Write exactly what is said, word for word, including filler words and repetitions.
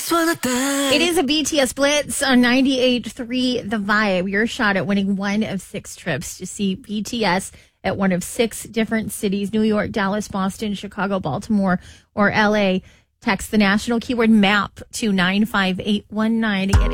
It is a B T S Blitz on ninety-eight point three The Vibe. Your shot at winning one of six trips to see B T S at one of six different cities: New York, Dallas, Boston, Chicago, Baltimore, or L A. Text the national keyword MAP to nine five eight one nine to get